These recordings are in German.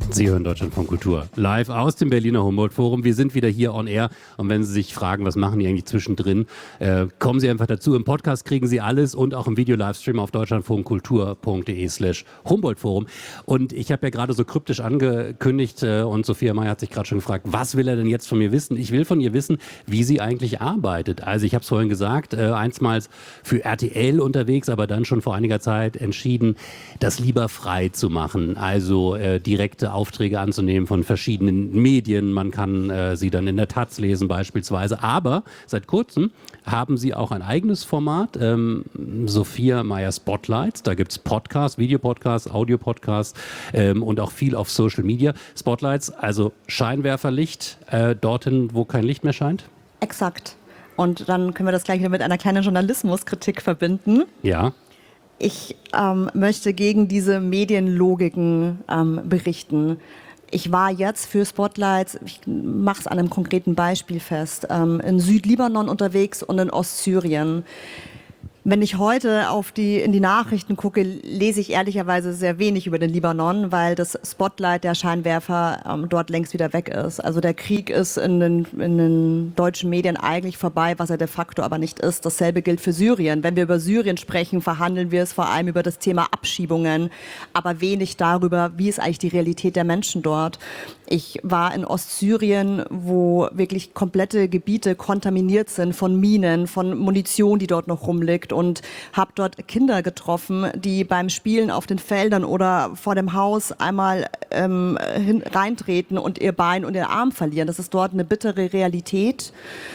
Sie hören Deutschlandfunk Kultur live aus dem Berliner Humboldt-Forum. Wir sind wieder hier on air und wenn Sie sich fragen, was machen die eigentlich zwischendrin, kommen Sie einfach dazu. Im Podcast kriegen Sie alles und auch im Video-Livestream auf deutschlandfunkkultur.de/Humboldt-Forum. Und ich habe ja gerade so kryptisch angekündigt und Sophia May hat sich gerade schon gefragt, was will er denn jetzt von mir wissen? Ich will von ihr wissen, wie sie eigentlich arbeitet. Also ich habe es vorhin gesagt, einstmals für RTL unterwegs, aber dann schon vor einiger Zeit entschieden, das lieber frei zu machen. Also direkte Aufträge anzunehmen von verschiedenen Medien. Man kann sie dann in der Taz lesen beispielsweise. Aber seit kurzem haben sie auch ein eigenes Format, Sophia May Spotlights. Da gibt es Podcasts, Videopodcasts, Audiopodcasts und auch viel auf Social Media. Spotlights, also Scheinwerferlicht dorthin, wo kein Licht mehr scheint? Exakt. Und dann können wir das gleich wieder mit einer kleinen Journalismuskritik verbinden. Ja. Ich möchte gegen diese Medienlogiken berichten. Ich war jetzt für Spotlights, ich mache es an einem konkreten Beispiel fest, in Südlibanon unterwegs und in Ostsyrien. Wenn ich heute in die Nachrichten gucke, lese ich ehrlicherweise sehr wenig über den Libanon, weil das Spotlight, der Scheinwerfer, dort längst wieder weg ist. Also der Krieg ist in den deutschen Medien eigentlich vorbei, was er de facto aber nicht ist. Dasselbe gilt für Syrien. Wenn wir über Syrien sprechen, verhandeln wir es vor allem über das Thema Abschiebungen, aber wenig darüber, wie ist eigentlich die Realität der Menschen dort. Ich war in Ostsyrien, wo wirklich komplette Gebiete kontaminiert sind von Minen, von Munition, die dort noch rumliegt, und habe dort Kinder getroffen, die beim Spielen auf den Feldern oder vor dem Haus einmal reintreten und ihr Bein und ihr Arm verlieren. Das ist dort eine bittere Realität.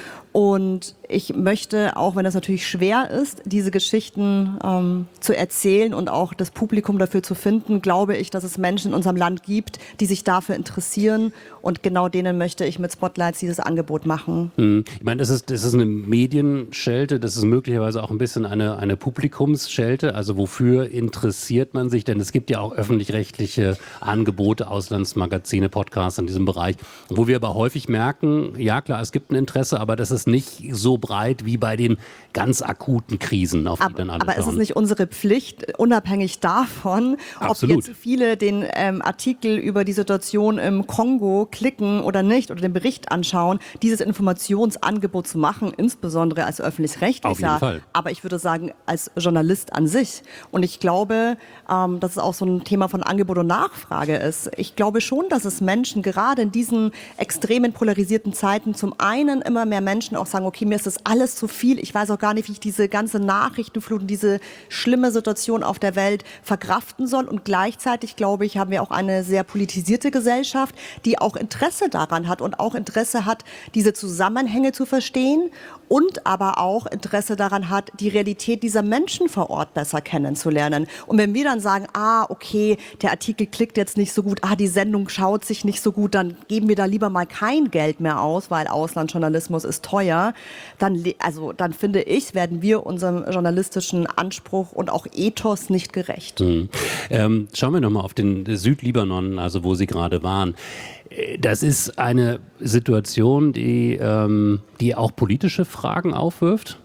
Und ich möchte, auch wenn das natürlich schwer ist, diese Geschichten zu erzählen und auch das Publikum dafür zu finden, glaube ich, dass es Menschen in unserem Land gibt, die sich dafür interessieren. Und genau denen möchte ich mit Spotlights dieses Angebot machen. Ich meine, das ist eine Medienschelte, das ist möglicherweise auch ein bisschen eine Publikumsschelte. Also wofür interessiert man sich? Denn es gibt ja auch öffentlich-rechtliche Angebote, Auslandsmagazine, Podcasts in diesem Bereich, wo wir aber häufig merken, ja klar, es gibt ein Interesse, aber das ist nicht so breit wie bei den ganz akuten Krisen, auf die dann alle aber schauen. ist es nicht unsere Pflicht, unabhängig davon, Absolut. ob jetzt viele den Artikel über die Situation im Kongo klicken oder nicht oder den Bericht anschauen, dieses Informationsangebot zu machen, insbesondere als öffentlich-rechtlicher, Auf jeden Fall. aber ich würde sagen, als Journalist an sich. Und ich glaube, dass es auch so ein Thema von Angebot und Nachfrage ist. Ich glaube schon, dass es Menschen gerade in diesen extremen polarisierten Zeiten zum einen immer mehr Menschen auch sagen, okay, mir ist das alles zu viel, ich weiß auch gar nicht, wie ich diese ganze Nachrichtenflut und diese schlimme Situation auf der Welt verkraften soll. Und gleichzeitig, glaube ich, haben wir auch eine sehr politisierte Gesellschaft, die auch Interesse daran hat und auch Interesse hat, diese Zusammenhänge zu verstehen und aber auch Interesse daran hat, die Realität dieser Menschen vor Ort besser kennenzulernen. Und wenn wir dann sagen, okay, der Artikel klickt jetzt nicht so gut, die Sendung schaut sich nicht so gut, dann geben wir da lieber mal kein Geld mehr aus, weil Auslandsjournalismus ist teuer, dann finde ich, werden wir unserem journalistischen Anspruch und auch Ethos nicht gerecht. Schauen wir nochmal auf den Südlibanon, also wo Sie gerade waren. Das ist eine Situation, die auch politische Fragen aufwirft.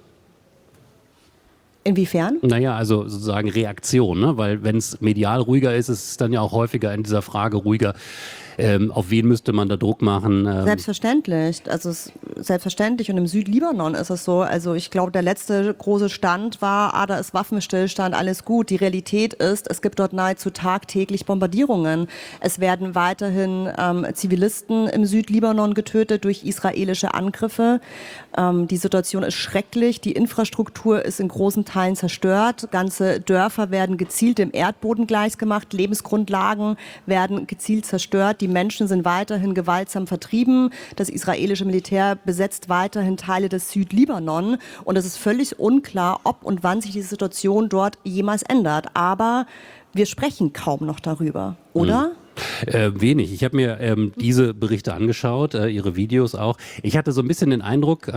Inwiefern? Naja, also sozusagen Reaktion, ne? Weil wenn es medial ruhiger ist, ist es dann ja auch häufiger in dieser Frage ruhiger. Auf wen müsste man da Druck machen? Selbstverständlich. Also selbstverständlich. Und im Südlibanon ist es so. Also ich glaube, der letzte große Stand war, da ist Waffenstillstand, alles gut. Die Realität ist, es gibt dort nahezu tagtäglich Bombardierungen. Es werden weiterhin Zivilisten im Südlibanon getötet durch israelische Angriffe. Die Situation ist schrecklich. Die Infrastruktur ist in großen Teilen zerstört. Ganze Dörfer werden gezielt dem Erdboden gleichgemacht. Lebensgrundlagen werden gezielt zerstört. Die Menschen sind weiterhin gewaltsam vertrieben. Das israelische Militär besetzt weiterhin Teile des Südlibanon. Und es ist völlig unklar, ob und wann sich die Situation dort jemals ändert. Aber wir sprechen kaum noch darüber, oder? Wenig. Ich habe mir diese Berichte angeschaut, Ihre Videos auch. Ich hatte so ein bisschen den Eindruck,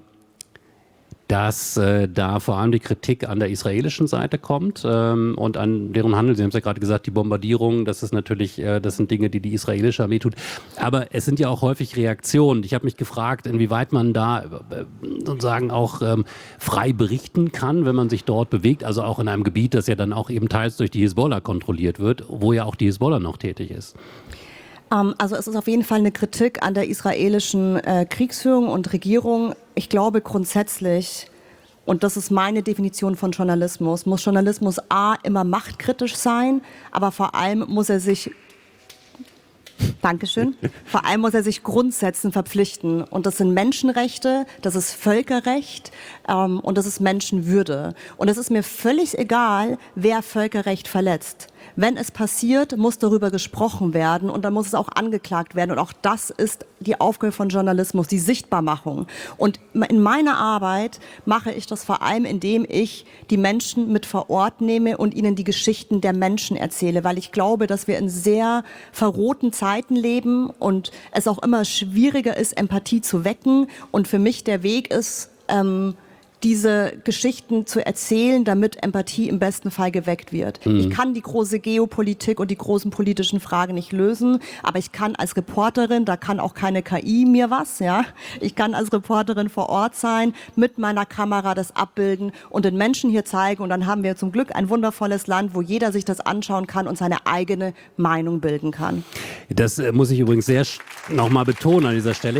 dass da vor allem die Kritik an der israelischen Seite kommt und an deren Handel. Sie haben es ja gerade gesagt, die Bombardierung, das ist natürlich, das sind Dinge, die die israelische Armee tut. Aber es sind ja auch häufig Reaktionen. Ich habe mich gefragt, inwieweit man da sozusagen auch frei berichten kann, wenn man sich dort bewegt. Also auch in einem Gebiet, das ja dann auch eben teils durch die Hisbollah kontrolliert wird, wo ja auch die Hisbollah noch tätig ist. Also es ist auf jeden Fall eine Kritik an der israelischen Kriegsführung und Regierung. Ich glaube grundsätzlich, und das ist meine Definition von Journalismus, muss Journalismus A immer machtkritisch sein, aber vor allem muss er sich Dankeschön. Vor allem muss er sich Grundsätzen verpflichten. Und das sind Menschenrechte, das ist Völkerrecht und das ist Menschenwürde. Und es ist mir völlig egal, wer Völkerrecht verletzt. Wenn es passiert, muss darüber gesprochen werden und dann muss es auch angeklagt werden. Und auch das ist die Aufgabe von Journalismus, die Sichtbarmachung. Und in meiner Arbeit mache ich das vor allem, indem ich die Menschen mit vor Ort nehme und ihnen die Geschichten der Menschen erzähle, weil ich glaube, dass wir in sehr verrohten Zeiten leben und es auch immer schwieriger ist, Empathie zu wecken. Und für mich der Weg ist, diese Geschichten zu erzählen, damit Empathie im besten Fall geweckt wird. Ich kann die große Geopolitik und die großen politischen Fragen nicht lösen, aber ich kann als Reporterin, da kann auch keine KI mir was, ja. Ich kann als Reporterin vor Ort sein, mit meiner Kamera das abbilden und den Menschen hier zeigen und dann haben wir zum Glück ein wundervolles Land, wo jeder sich das anschauen kann und seine eigene Meinung bilden kann. Das muss ich übrigens sehr nochmal betonen an dieser Stelle.